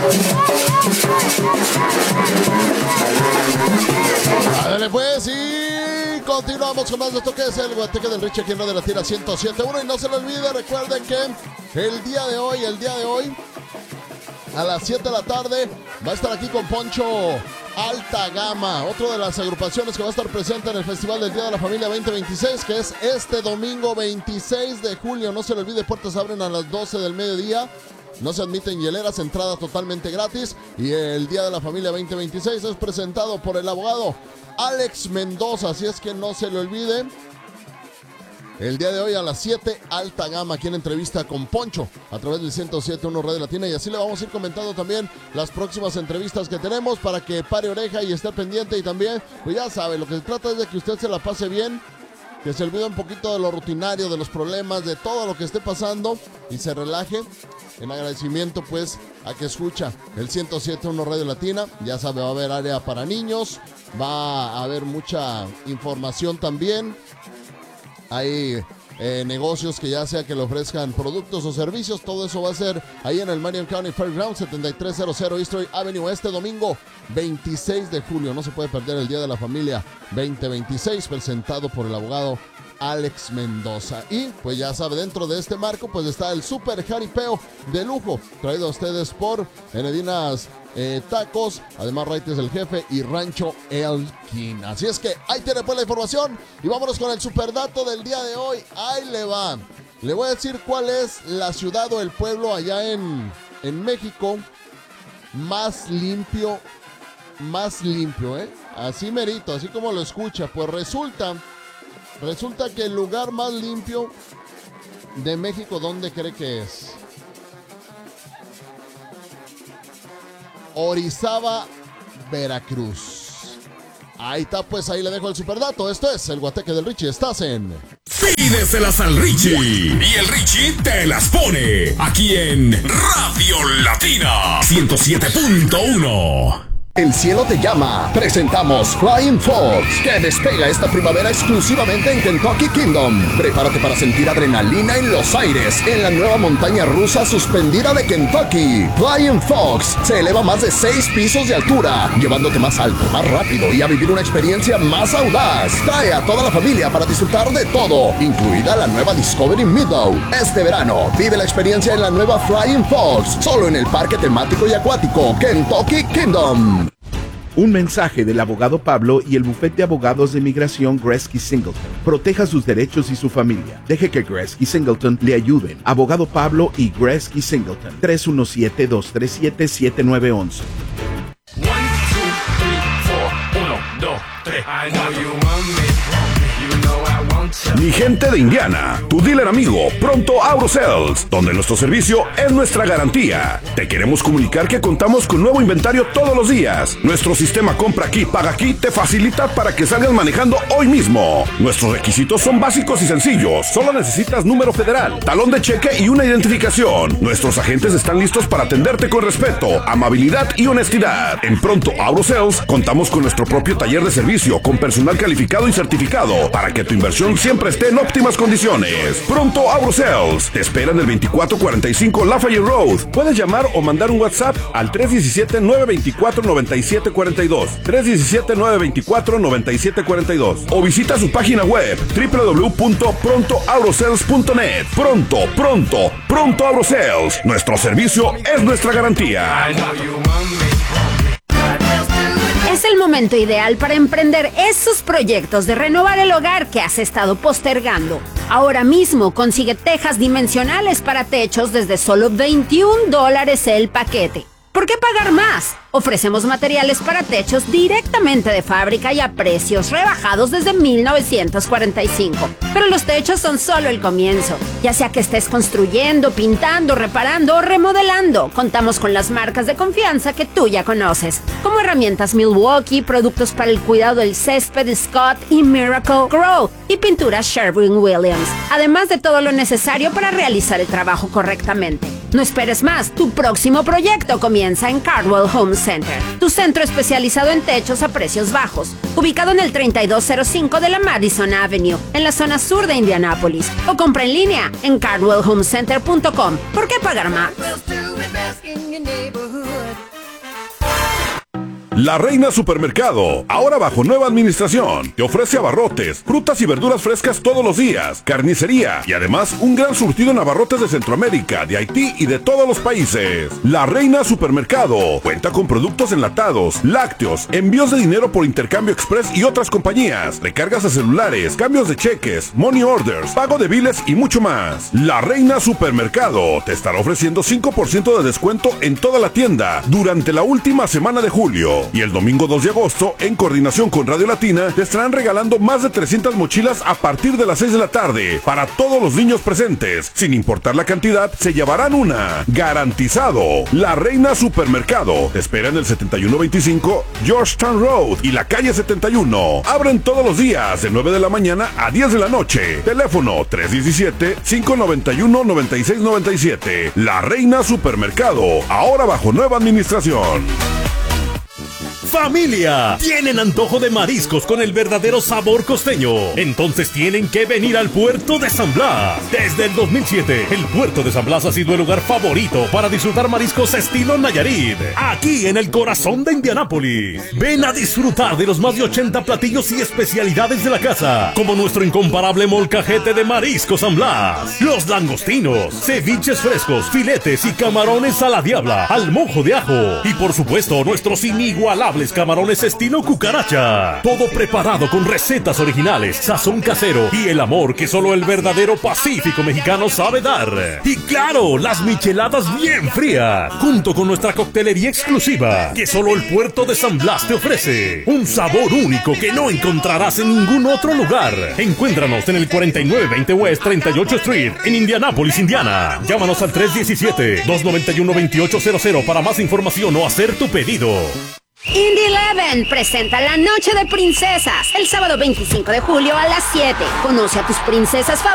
Dale pues, y continuamos con más de esto que es el Guateque del Richie aquí en Radio Latina 107.1. Y no se lo olvide, recuerden que el día de hoy, a las 7 de la tarde, va a estar aquí con Poncho Alta Gama, otra de las agrupaciones que va a estar presente en el Festival del Día de la Familia 2026, que es este domingo 26 de julio. No se lo olvide, puertas abren a las 12 del mediodía. No se admiten hieleras, entrada totalmente gratis. Y el Día de la Familia 2026 es presentado por el abogado Alex Mendoza, así es que no se lo olvide. El día de hoy a las 7, Alta Gama, aquí en entrevista con Poncho a través del 107.1 Radio Latina. Y así le vamos a ir comentando también las próximas entrevistas que tenemos para que pare oreja y esté pendiente. Y también, pues ya sabe, lo que se trata es de que usted se la pase bien, que se olvide un poquito de lo rutinario, de los problemas, de todo lo que esté pasando y se relaje. En agradecimiento pues a que escucha el 107.1 Radio Latina. Ya sabe, va a haber área para niños, va a haber mucha información también. Hay negocios que ya sea que le ofrezcan productos o servicios, todo eso va a ser ahí en el Marion County Fairground, 7300 East Avenue, este domingo 26 de julio. No se puede perder el Día de la Familia 2026, presentado por el abogado Alex Mendoza. Y pues ya sabe, dentro de este marco pues está el super jaripeo de lujo, traído a ustedes por Enedinas Tacos, además Raites del Jefe y Rancho Elkin. Así es que ahí tiene pues la información y vámonos con el superdato del día de hoy. Ahí le va. Le voy a decir cuál es la ciudad o el pueblo allá en México más limpio, así merito, así como lo escucha. Pues resulta que el lugar más limpio de México, ¿dónde cree que es? Orizaba, Veracruz. Ahí está, pues ahí le dejo el superdato. Esto es el Guateque del Richie. Estás en... Pídeselas al Richie y el Richie te las pone aquí en Radio Latina 107.1. El cielo te llama. Presentamos Flying Fox, que despega esta primavera exclusivamente en Kentucky Kingdom. Prepárate para sentir adrenalina en los aires en la nueva montaña rusa suspendida de Kentucky. Flying Fox se eleva más de 6 pisos de altura, llevándote más alto, más rápido y a vivir una experiencia más audaz. Trae a toda la familia para disfrutar de todo, incluida la nueva Discovery Meadow. Este verano, vive la experiencia en la nueva Flying Fox, solo en el parque temático y acuático Kentucky Kingdom. Un mensaje del abogado Pablo y el bufete de abogados de inmigración Gretzky Singleton. Proteja sus derechos y su familia. Deje que Gretzky Singleton le ayuden. Abogado Pablo y Gretzky Singleton. 317-237-7911. 1, 2, 3, 4, 1, 2, 3. I know you want me. You know I want you. Mi gente de Indiana, tu dealer amigo, Pronto AutoSales, donde nuestro servicio es nuestra garantía. Te queremos comunicar que contamos con nuevo inventario todos los días. Nuestro sistema compra aquí, paga aquí te facilita para que salgas manejando hoy mismo. Nuestros requisitos son básicos y sencillos. Solo necesitas número federal, talón de cheque y una identificación. Nuestros agentes están listos para atenderte con respeto, amabilidad y honestidad. En Pronto AutoSales contamos con nuestro propio taller de servicio con personal calificado y certificado para que tu inversión siempre esté en óptimas condiciones. Pronto AutoSales te espera en el 2445 Lafayette Road. Puedes llamar o mandar un WhatsApp al 317-924-9742, 317-924-9742 o visita su página web www.prontoautosales.net. Pronto AutoSales. Nuestro servicio es nuestra garantía. Es el momento ideal para emprender esos proyectos de renovar el hogar que has estado postergando. Ahora mismo consigue tejas dimensionales para techos desde solo $21 el paquete. ¿Por qué pagar más? Ofrecemos materiales para techos directamente de fábrica y a precios rebajados desde 1945. Pero los techos son solo el comienzo. Ya sea que estés construyendo, pintando, reparando o remodelando, contamos con las marcas de confianza que tú ya conoces, como herramientas Milwaukee, productos para el cuidado del césped Scott y Miracle Grow y pinturas Sherwin-Williams, además de todo lo necesario para realizar el trabajo correctamente. No esperes más, tu próximo proyecto comienza en Cardwell Home Center, tu centro especializado en techos a precios bajos, ubicado en el 3205 de la Madison Avenue, en la zona sur de Indianápolis, o compra en línea en cardwellhomecenter.com. ¿Por qué pagar más? La Reina Supermercado, ahora bajo nueva administración, te ofrece abarrotes, frutas y verduras frescas todos los días, carnicería y además un gran surtido en abarrotes de Centroamérica, de Haití y de todos los países. La Reina Supermercado cuenta con productos enlatados, lácteos, envíos de dinero por intercambio express y otras compañías, recargas de celulares, cambios de cheques, money orders, pago de biles y mucho más. La Reina Supermercado te estará ofreciendo 5% de descuento en toda la tienda durante la última semana de julio. Y el domingo 2 de agosto, en coordinación con Radio Latina, te estarán regalando más de 300 mochilas a partir de las 6 de la tarde para todos los niños presentes. Sin importar la cantidad, se llevarán una. Garantizado. La Reina Supermercado te espera en el 7125 Georgetown Road y la calle 71. Abren todos los días de 9 de la mañana a 10 de la noche. Teléfono 317-591-9697. La Reina Supermercado, ahora bajo nueva administración. ¡Familia! ¿Tienen antojo de mariscos con el verdadero sabor costeño? Entonces tienen que venir al puerto de San Blas. Desde el 2007, el puerto de San Blas ha sido el lugar favorito para disfrutar mariscos estilo Nayarit. Aquí en el corazón de Indianápolis. Ven a disfrutar de los más de 80 platillos y especialidades de la casa, como nuestro incomparable molcajete de marisco San Blas, los langostinos, ceviches frescos, filetes y camarones a la diabla, al mojo de ajo y por supuesto nuestros inigualables camarones estilo cucaracha. Todo preparado con recetas originales, sazón casero y el amor que solo el verdadero Pacífico mexicano sabe dar. Y claro, las micheladas bien frías, junto con nuestra coctelería exclusiva que solo el puerto de San Blas te ofrece. Un sabor único que no encontrarás en ningún otro lugar. Encuéntranos en el 4920 West 38 Street en Indianápolis, Indiana. Llámanos al 317-291-2800 para más información o hacer tu pedido. Indy 11 presenta la Noche de Princesas el sábado 25 de julio a las 7. Conoce a tus princesas favoritas